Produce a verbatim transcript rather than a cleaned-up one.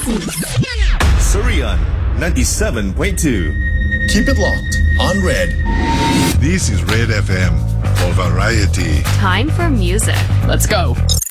Bekasi. Surian ninety-seven point two. Keep it locked on Red. This is Red F M for variety. Time for music. Let's go.